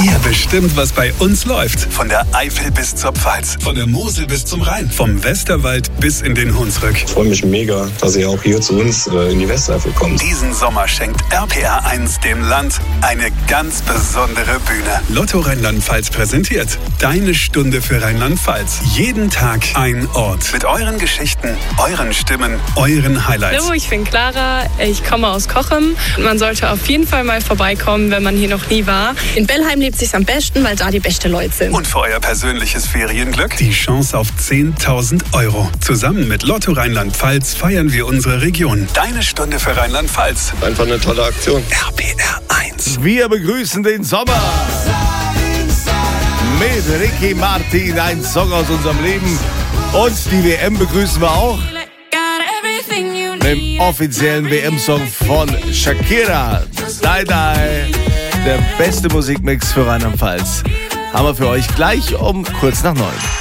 Ihr bestimmt, was bei uns läuft. Von der Eifel bis zur Pfalz, von der Mosel bis zum Rhein, vom Westerwald bis in den Hunsrück. Ich freue mich mega, dass ihr auch hier zu uns in die Westeifel kommt. Diesen Sommer schenkt RPR 1 dem Land eine ganz besondere Bühne. Lotto Rheinland-Pfalz präsentiert Deine Stunde für Rheinland-Pfalz. Jeden Tag ein Ort. Mit euren Geschichten, euren Stimmen, euren Highlights. Hallo, ich bin Clara. Ich komme aus Cochem. Man sollte auf jeden Fall mal vorbeikommen, wenn man hier noch nie war. In Bellheim lebt sich's am besten, weil da die besten Leute sind. Und für euer persönliches Ferienglück die Chance auf 10.000 €. Zusammen mit Lotto Rheinland-Pfalz feiern wir unsere Region. Deine Stunde für Rheinland-Pfalz. Einfach eine tolle Aktion. RPR 1. Wir begrüßen den Sommer mit Ricky Martin, ein Song aus unserem Leben. Und die WM begrüßen wir auch mit dem offiziellen WM-Song von Shakira. Die, der beste Musikmix für Rheinland-Pfalz. Haben wir für euch gleich um kurz nach 9.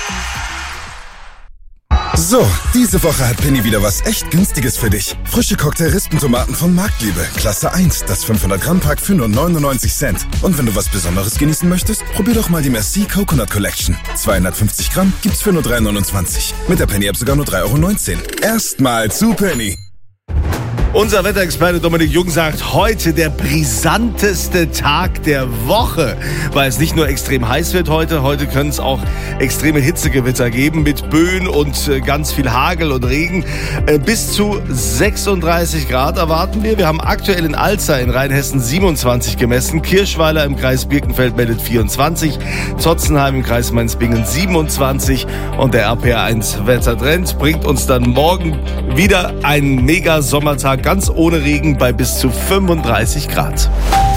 So, diese Woche hat Penny wieder was echt Günstiges für dich. Frische Cocktail-Rispentomaten von Marktliebe. Klasse 1, das 500-Gramm-Pack für nur 99 Cent. Und wenn du was Besonderes genießen möchtest, probier doch mal die Merci Coconut Collection. 250 Gramm gibt's für nur 3,29. Mit der Penny-App sogar nur 3,19 €. Erstmal zu Penny. Unser Wetterexperte Dominik Jung sagt, heute der brisanteste Tag der Woche, weil es nicht nur extrem heiß wird heute können es auch extreme Hitzegewitter geben mit Böen und ganz viel Hagel und Regen. Bis zu 36 Grad erwarten wir. Wir haben aktuell in Alza in Rheinhessen 27 gemessen, Kirschweiler im Kreis Birkenfeld meldet 24, Zotzenheim im Kreis Mainz-Bingen 27 und der RPR1 Wettertrend bringt uns dann morgen wieder einen mega Sommertag ganz ohne Regen bei bis zu 35 Grad.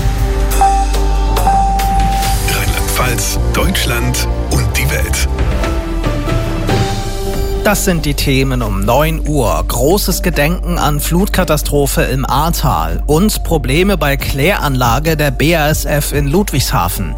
Rheinland-Pfalz, Deutschland und die Welt. Das sind die Themen um 9 Uhr. Großes Gedenken an Flutkatastrophe im Ahrtal und Probleme bei Kläranlage der BASF in Ludwigshafen.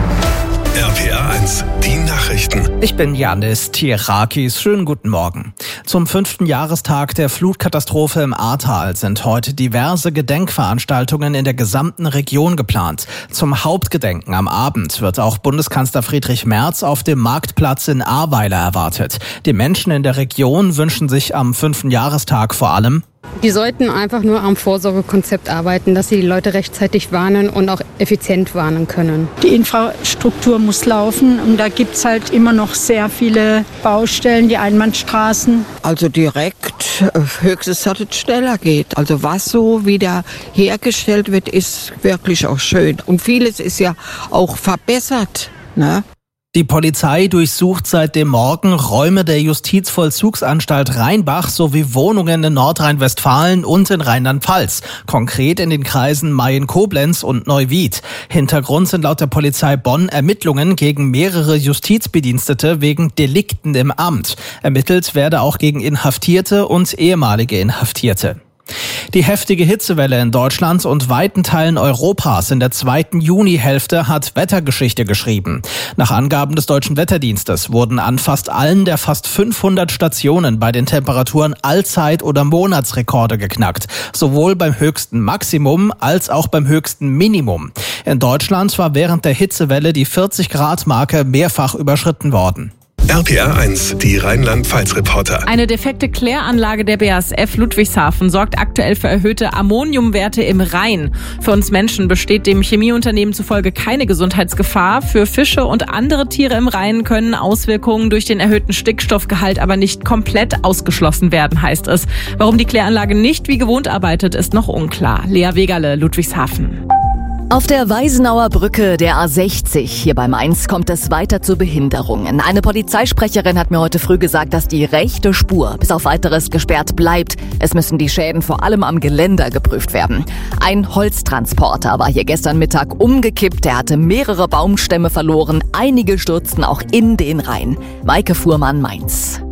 RPR 1, die Nachrichten. Ich bin Janis Tierakis. Schönen guten Morgen. Zum 5. Jahrestag der Flutkatastrophe im Ahrtal sind heute diverse Gedenkveranstaltungen in der gesamten Region geplant. Zum Hauptgedenken am Abend wird auch Bundeskanzler Friedrich Merz auf dem Marktplatz in Ahrweiler erwartet. Die Menschen in der Region wünschen sich am 5. Jahrestag vor allem: Die sollten einfach nur am Vorsorgekonzept arbeiten, dass sie die Leute rechtzeitig warnen und auch effizient warnen können. Die Infrastruktur muss laufen und da gibt es halt immer noch sehr viele Baustellen, die Einbahnstraßen. Also direkt höchstens, dass es schneller geht. Also was so wieder hergestellt wird, ist wirklich auch schön. Und vieles ist ja auch verbessert, ne? Die Polizei durchsucht seit dem Morgen Räume der Justizvollzugsanstalt Rheinbach sowie Wohnungen in Nordrhein-Westfalen und in Rheinland-Pfalz, konkret in den Kreisen Mayen-Koblenz und Neuwied. Hintergrund sind laut der Polizei Bonn Ermittlungen gegen mehrere Justizbedienstete wegen Delikten im Amt. Ermittelt werde auch gegen Inhaftierte und ehemalige Inhaftierte. Die heftige Hitzewelle in Deutschland und weiten Teilen Europas in der 2. Junihälfte hat Wettergeschichte geschrieben. Nach Angaben des Deutschen Wetterdienstes wurden an fast allen der fast 500 Stationen bei den Temperaturen Allzeit- oder Monatsrekorde geknackt. Sowohl beim höchsten Maximum als auch beim höchsten Minimum. In Deutschland war während der Hitzewelle die 40-Grad-Marke mehrfach überschritten worden. RPR 1, die Rheinland-Pfalz-Reporter. Eine defekte Kläranlage der BASF Ludwigshafen sorgt aktuell für erhöhte Ammoniumwerte im Rhein. Für uns Menschen besteht dem Chemieunternehmen zufolge keine Gesundheitsgefahr. Für Fische und andere Tiere im Rhein können Auswirkungen durch den erhöhten Stickstoffgehalt aber nicht komplett ausgeschlossen werden, heißt es. Warum die Kläranlage nicht wie gewohnt arbeitet, ist noch unklar. Lea Wegerle, Ludwigshafen. Auf der Weisenauer Brücke der A60 hier bei Mainz kommt es weiter zu Behinderungen. Eine Polizeisprecherin hat mir heute früh gesagt, dass die rechte Spur bis auf Weiteres gesperrt bleibt. Es müssen die Schäden vor allem am Geländer geprüft werden. Ein Holztransporter war hier gestern Mittag umgekippt. Er hatte mehrere Baumstämme verloren. Einige stürzten auch in den Rhein. Maike Fuhrmann, Mainz.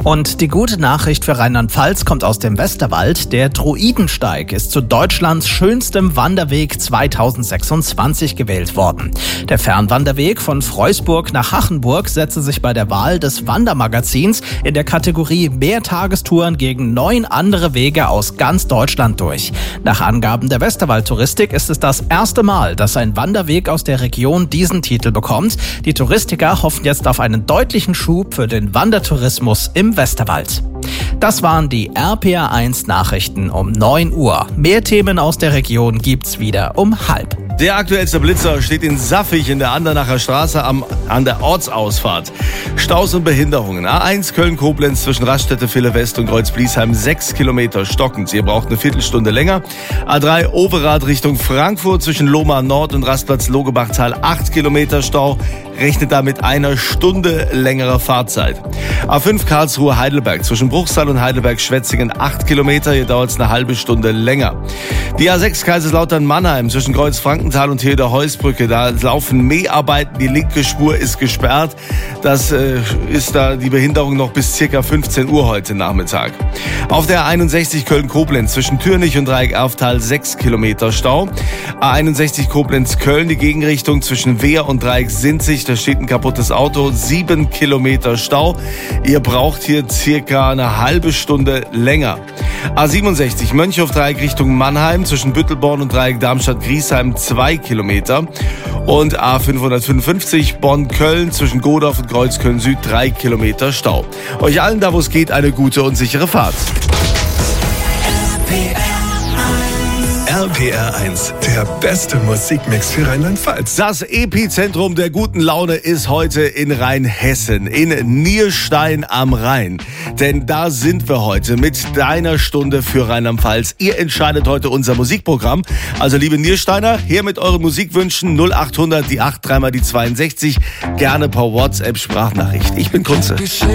Und die gute Nachricht für Rheinland-Pfalz kommt aus dem Westerwald. Der Druidensteig ist zu Deutschlands schönstem Wanderweg 2026 gewählt worden. Der Fernwanderweg von Freusburg nach Hachenburg setzte sich bei der Wahl des Wandermagazins in der Kategorie Mehrtagestouren gegen 9 andere Wege aus ganz Deutschland durch. Nach Angaben der Westerwald-Touristik ist es das erste Mal, dass ein Wanderweg aus der Region diesen Titel bekommt. Die Touristiker hoffen jetzt auf einen deutlichen Schub für den Wandertourismus im Westerwald. Das waren die RPR1 Nachrichten um 9 Uhr. Mehr Themen aus der Region gibt's wieder um 12:30. Der aktuellste Blitzer steht in Saffig in der Andernacher Straße an der Ortsausfahrt. Staus und Behinderungen. A1 Köln-Koblenz zwischen Raststätte Villewest und Kreuz-Bliesheim 6 Kilometer stockend. Ihr braucht eine Viertelstunde länger. A3 Overath Richtung Frankfurt zwischen Lohmar Nord und Rastplatz Logebachtal 8 Kilometer Stau. Rechnet da mit einer Stunde längerer Fahrzeit. A5 Karlsruhe-Heidelberg zwischen Bruchsal und Heidelberg-Schwetzingen 8 Kilometer. Hier dauert es eine halbe Stunde länger. Die A6 Kaiserslautern-Mannheim zwischen Kreuz-Frankenthal und Theodor-Heuss-Brücke. Da laufen Mäharbeiten. Die linke Spur ist gesperrt. Das ist da die Behinderung noch bis circa 15 Uhr heute Nachmittag. Auf der A61 Köln-Koblenz zwischen Türnich und Dreieck-Erftal 6 Kilometer Stau. A61 Koblenz-Köln, die Gegenrichtung zwischen Wehr und Dreieck-Sinzig. Da steht ein kaputtes Auto, 7 Kilometer Stau. Ihr braucht hier circa eine halbe Stunde länger. A67 Mönchhof-Dreieck Richtung Mannheim zwischen Büttelborn und Dreieck Darmstadt-Griesheim 2 Kilometer. Und A555 Bonn-Köln zwischen Godorf und Kreuzköln-Süd 3 Kilometer Stau. Euch allen, da wo es geht, eine gute und sichere Fahrt. RPR1, der beste Musikmix für Rheinland-Pfalz. Das Epizentrum der guten Laune ist heute in Rheinhessen, in Nierstein am Rhein. Denn da sind wir heute mit deiner Stunde für Rheinland-Pfalz. Ihr entscheidet heute unser Musikprogramm. Also liebe Niersteiner, her mit euren Musikwünschen 0800 die 8 3 mal die 62. Gerne per WhatsApp Sprachnachricht. Ich bin Kunze.